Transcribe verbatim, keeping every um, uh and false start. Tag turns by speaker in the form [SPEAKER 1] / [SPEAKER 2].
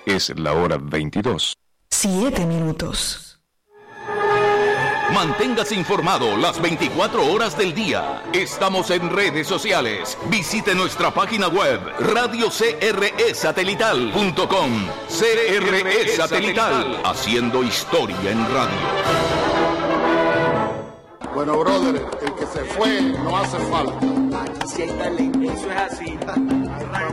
[SPEAKER 1] Es la hora veintidós.
[SPEAKER 2] Siete minutos.
[SPEAKER 3] Manténgase informado las veinticuatro horas del día. Estamos en redes sociales. Visite nuestra página web radio c r e satelital punto com. C R E Satelital, haciendo historia en radio.
[SPEAKER 4] Bueno, brother, el que se fue no hace falta.
[SPEAKER 5] Aquí sí hay talento. Eso es así.